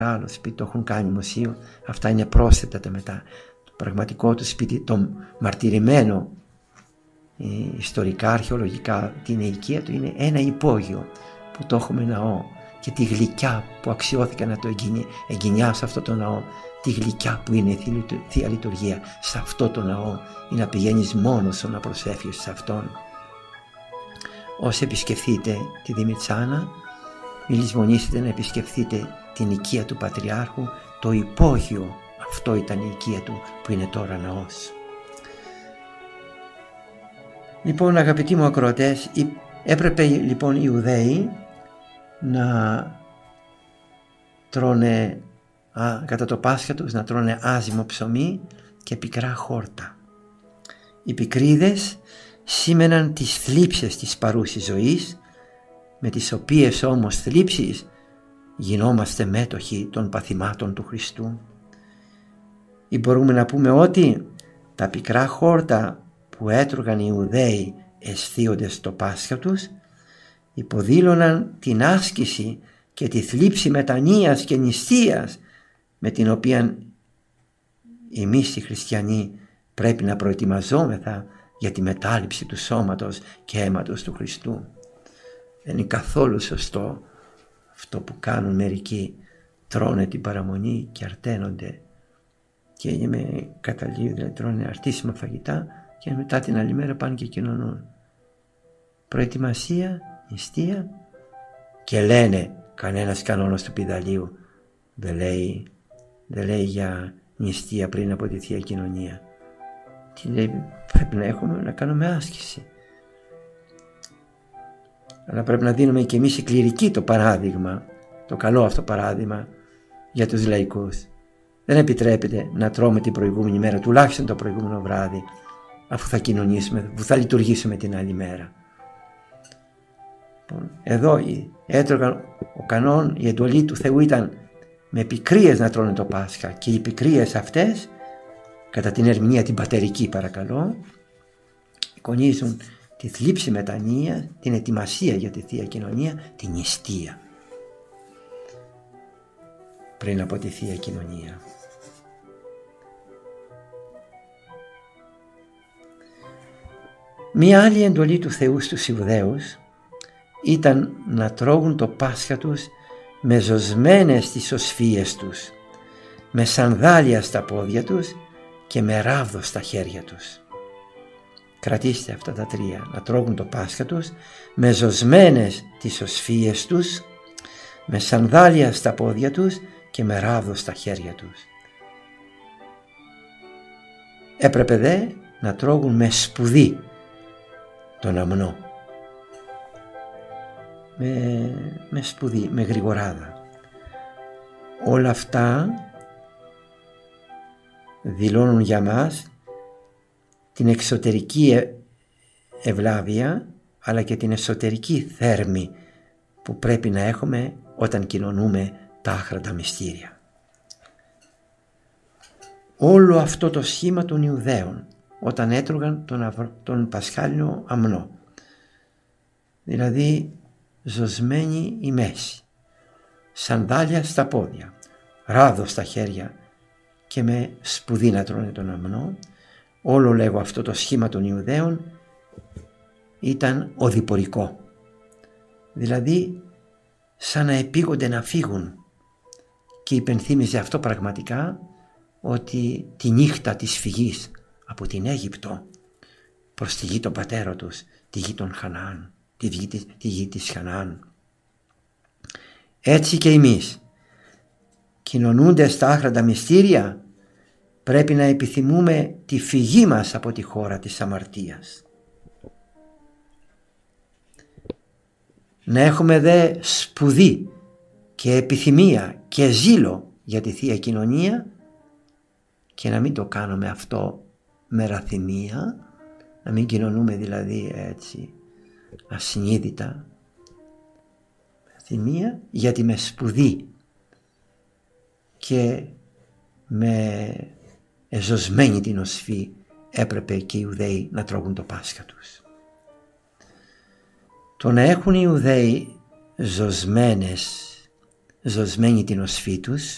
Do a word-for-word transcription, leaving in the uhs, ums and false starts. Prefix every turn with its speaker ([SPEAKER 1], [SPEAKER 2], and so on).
[SPEAKER 1] άλλο σπίτι, το έχουν κάνει μουσείο, αυτά είναι πρόσθετα τα μετά. Το πραγματικό του σπίτι, το μαρτυρημένο ιστορικά, αρχαιολογικά, την οικία του είναι ένα υπόγειο που το έχουμε ναό, και τη γλυκιά που αξιώθηκα να το εγκαινιάσω αυτό το ναό, τη γλυκιά που είναι η Θεία Λειτουργία σε αυτό το ναό, ή να πηγαίνεις μόνος σου να προσεύχεις σε αυτόν. Όσοι επισκεφθείτε τη Δημητσάνα, μη λησμονήσετε να επισκεφθείτε την οικία του Πατριάρχου, το υπόγειο, αυτό ήταν η οικία του που είναι τώρα ναός. Λοιπόν, αγαπητοί μου ακροατές, έπρεπε λοιπόν οι Ιουδαίοι να τρώνε α, κατά το Πάσχα τους να τρώνε άζυμο ψωμί και πικρά χόρτα. Οι πικρίδες σήμαιναν τις θλίψεις της παρούσης ζωής, με τις οποίες όμως θλίψεις γινόμαστε μέτοχοι των παθημάτων του Χριστού. Ή μπορούμε να πούμε ότι τα πικρά χόρτα που έτρωγαν οι Ιουδαίοι αισθίοντες το Πάσχα τους υποδήλωναν την άσκηση και τη θλίψη μετανοίας και νηστείας με την οποία εμείς οι χριστιανοί πρέπει να προετοιμαζόμεθα για τη μετάληψη του σώματος και αίματος του Χριστού. Δεν είναι καθόλου σωστό αυτό που κάνουν μερικοί, τρώνε την παραμονή και αρταίνονται και με καταλήγει, δηλαδή τρώνε αρτήσιμα φαγητά και μετά την άλλη μέρα πάνε και κοινωνούν. Προετοιμασία, νηστεία, και λένε κανένας κανόνας του Πηδαλίου δεν λέει, δεν λέει για νηστεία πριν από τη Θεία Κοινωνία. Τι λέει, πρέπει να έχουμε, να κάνουμε άσκηση. Αλλά πρέπει να δίνουμε και εμείς οι κληρικοί το παράδειγμα, το καλό αυτό παράδειγμα για τους λαϊκούς. Δεν επιτρέπεται να τρώμε την προηγούμενη μέρα, τουλάχιστον το προηγούμενο βράδυ, αφού θα κοινωνήσουμε, που θα λειτουργήσουμε την άλλη μέρα. Εδώ έτρωγαν, ο κανόν, η εντολή του Θεού ήταν με πικρίες να τρώνε το Πάσχα, και οι πικρίες αυτές, κατά την ερμηνεία την πατερική παρακαλώ, εικονίζουν τη θλίψη μετανία, την ετοιμασία για τη Θεία Κοινωνία, την νηστεία πριν από τη Θεία Κοινωνία. Μία άλλη εντολή του Θεού στους Ιουδαίους ήταν να τρώγουν το Πάσχα τους με ζωσμένες τις οσφίες τους, με σανδάλια στα πόδια τους και με ράβδο στα χέρια τους. Κρατήστε αυτά τα τρία, να τρώγουν το Πάσχα τους με ζωσμένες τις οσφίες τους, με σανδάλια στα πόδια τους και με ράβδο στα χέρια τους. Έπρεπε δε να τρώγουν με σπουδή τον αμνό, με, με σπουδή, με γρηγοράδα. Όλα αυτά δηλώνουν για μας την εξωτερική ευλάβεια, αλλά και την εσωτερική θέρμη που πρέπει να έχουμε όταν κοινωνούμε τα άχραντα μυστήρια. Όλο αυτό το σχήμα των Ιουδαίων όταν έτρωγαν τον, αυρο, τον πασχάλινο αμνό, δηλαδή ζωσμένη η μέση, σανδάλια στα πόδια, ράδο στα χέρια και με σπουδή να τρώνε τον αμνό, όλο λέγω αυτό το σχήμα των Ιουδαίων ήταν οδηπορικό, δηλαδή σαν να επίγονται να φύγουν, και υπενθύμιζε αυτό πραγματικά ότι τη νύχτα της φυγής από την Αίγυπτο προς τη γη των πατέρων τους, τη γη των Χαναάν, τη γη, τη γη της Χαναάν. Έτσι και εμείς, κοινωνούντες στα άχραντα μυστήρια, πρέπει να επιθυμούμε τη φυγή μας από τη χώρα της αμαρτίας. Να έχουμε δε σπουδή και επιθυμία και ζήλο για τη Θεία Κοινωνία, και να μην το κάνουμε αυτό με ραθυμία, να μην κοινωνούμε δηλαδή έτσι ασυνείδητα, ραθυμία, γιατί με σπουδή και με εζωσμένη την οσφή έπρεπε και οι Ιουδαίοι να τρώγουν το Πάσχα τους. Το να έχουν οι Ιουδαίοι ζωσμένες, ζωσμένη την οσφή τους,